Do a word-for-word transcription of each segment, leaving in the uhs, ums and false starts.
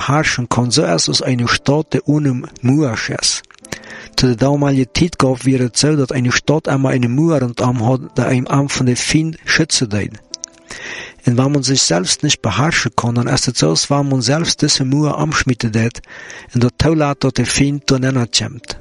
beherrschen kann, so als aus einer Stadt, der ohne Mauer ist. Zu der damaligen Zeit gab wäre es so, dass eine Stadt einmal eine Mauer und Arm hat, der einem Arm von der Feind schützen soll. Und wenn man sich selbst nicht beherrschen kann, dann ist es so, als wenn man selbst diese Mauer anschmieden wird, und das zulässt, dass der Feind da nicht kommt.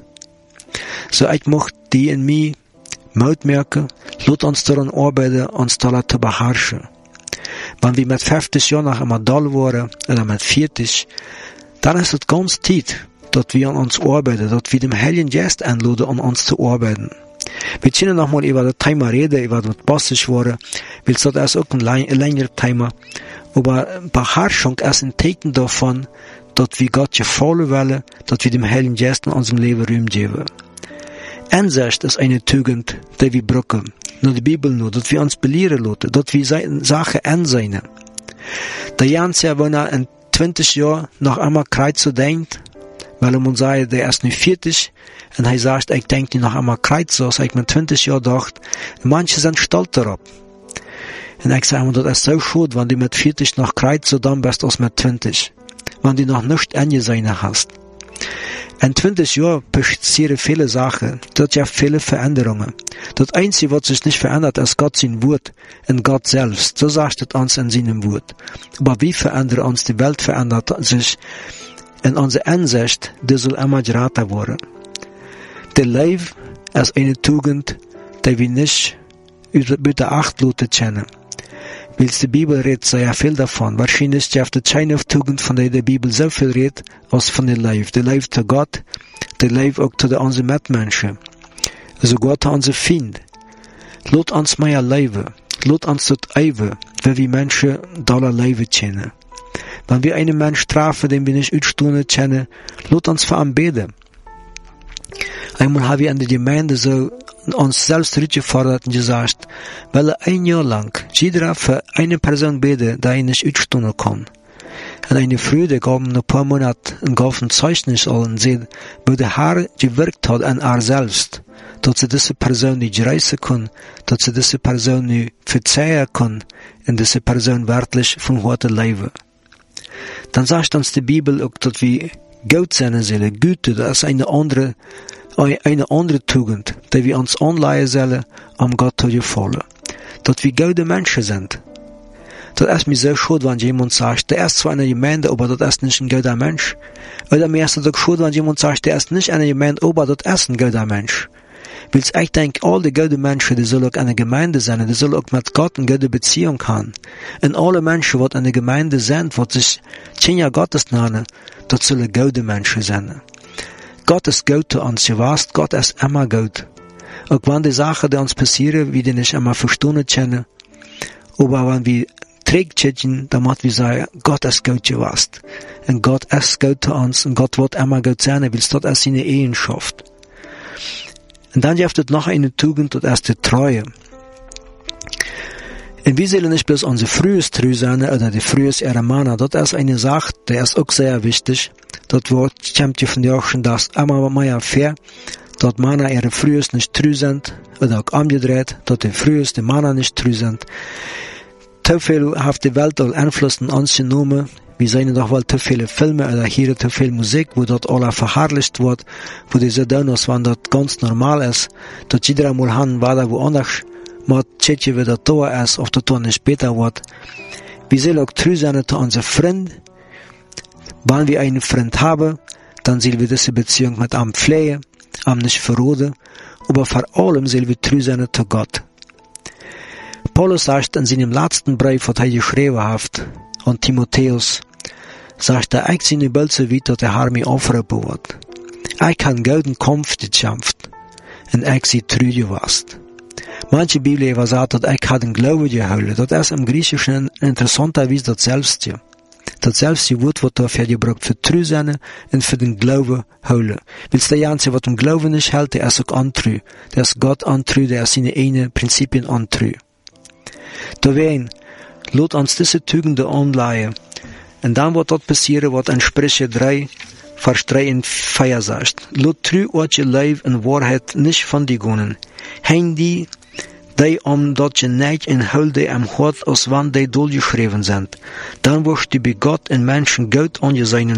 So ich möchte die in mir Mut merken, lass uns daran arbeiten, uns da zu beherrschen. Wenn wir mit fünfzig Jahren noch einmal da waren, oder mit vierzig, dann ist es ganz Zeit, dass wir an uns arbeiten, dass wir dem Heiligen Geist einladen, an uns zu arbeiten. Wir können noch mal über das Thema reden, über das Bassisch war, weil das ist auch ein längeres Thema. Aber Beherrschung ist ein Zeichen davon, dass wir Gott gefallen wollen, dass wir dem Heiligen Geist in unserem Leben Raum geben. Einsicht ist eine Tugend, die wir brauchen. Nur die Bibel nur, dass wir uns belehren lassen, dass wir Sachen ansehen. Der Jans ja, wenn er in zwanzig Jahren noch einmal kreuz so denkt, weil er muss sagen, der ist nicht vierzig, und er sagt, ich denke noch einmal kreuz so, als ich mit zwanzig Jahren dachte, manche sind stolz darauf. Und ich sage, das ist so schade, wenn du mit vierzig noch kreuz so dann bist als mit zwanzig. Wenn du noch nicht angesehen hast. In zwanzig Jahren passieren viele Sachen, dort ja viele Veränderungen. Das Einzige, was sich nicht verändert, ist Gott sein Wort und Gott selbst. So sagt es uns in seinem Wort. Aber wie verändert uns die Welt, verändert sich in unserer Ansicht, die soll immer geraten werden. Der Leben ist eine Tugend, die wir nicht über Acht lassen können. Weil die Bibel redet sehr viel davon. Wahrscheinlich ist die keine Tugend, von der die Bibel so viel redet, als von der Leben. Der Leben zu Gott, der Leben auch zu unseren Mitmenschen. Sogar zu unseren Feinden. Lass uns mehr leben. Lass uns das Eiwe, wie wir Menschen dollar leben kennen. Wenn wir einen Menschen treffen, den wir nicht ausstehen können, lass uns für ihn beten. Einmal haben wir in der Gemeinde so uns selbst gefordert und gesagt, weil ein Jahr lang jeder für eine Person beten, die er nicht ausstehen kann. Und eine Frau, die gab ein paar Monate ein gab Zeugnis und sieht, wo der Herr gewirkt hat an er selbst, dass sie diese Person nicht reisen kann, dass sie diese Person nicht verzeihen kann und diese Person wirklich von heute leben. Dann sagt uns die Bibel auch, dass wir gut sein sollen, Güte, das ist eine andere eine andere Tugend, die wir uns anleihen sollen, um Gott zu gefallen. Dass wir gute Menschen sind. Das ist mir so schade, wenn jemand sagt, der ist zwar eine Gemeinde, aber das ist nicht ein guter Mensch. Oder mir ist es auch schade, wenn jemand sagt, der ist nicht eine Gemeinde, aber das ist ein guter Mensch. Weil ich denke, all die guten Menschen, die sollen auch eine Gemeinde sein, die sollen auch mit Gott eine gute Beziehung haben. Und alle Menschen, die in der Gemeinde sind, die sich Kinder Gottes nennen, das sollen gute Menschen sein. Gott ist gut zu uns, ihr weißt, Gott ist immer gut. Auch wenn die Sachen, die uns passieren, wir die nicht immer verstehen können, aber wenn wir trägt sind, dann müssen wir sagen, Gott ist gut, ihr weißt. Und Gott ist gut zu uns, und Gott wird immer gut sein, weil das ist seine Eigenschaft. Und dann gibt es noch eine Tugend, das ist die Treue. Und wir sollen nicht bloß unsere frühes Treu sein, oder die frühes Ehremana, das ist eine Sache, die ist auch sehr wichtig. Das Wort kommt ja von dir auch schon, dass immer mehr fair, dass Männer ihre frühes nicht treu sind, oder auch umgedreht, dass die frühes die Männer nicht treu sind. Zu viel hat die Welt auch Einfluss in uns genommen. Wir sehen doch wohl zu viele Filme oder hier zu viel Musik, wo dort alles verherrlicht wird, wo die so tun, als wenn das ganz normal ist, dass jeder mal haben, war woanders, mal checken, wie das da ist, ob das da nicht später wird. Wir sollen auch treu sein zu unseren Freunden. Wenn wir einen Freund haben, dann sollen wir diese Beziehung mit ihm pflegen, ihm nicht verraten, aber vor allem sollen wir treu sein zu Gott. Paulus sagt in seinem letzten Brief, was er geschrieben hat, an Timotheus, sagt er, ich seine Bölze wie, dass der Herr mich aufrufen wird. Ich kann golden Kampf gekämpft, und ich sie treu gewesen. Manche Bibelleser sagen, dass ich den Glauben geholt. Das ist im Griechischen interessanterweise das Selbste. Das selbste Wort wird dafür gebraucht für treu sein und für den Glauben holen. Weil der Ganze, was den Glauben nicht hält, der ist auch untreu. Der ist Gott untreu, der ist seine eigenen Prinzipien untreu. Deswegen, lasst uns diese Tugenden anleihen. Und dann wird dort passieren, was in Sprüche drei, Vers drei und vier sagt. Lasst treu euer Leben in Wahrheit nicht von dir gehen. Hein die, die om dat je niet in hulde am Hort, als wann die doorgeschreven sind. Dann wirst du bei Gott und Menschen gut an je seinen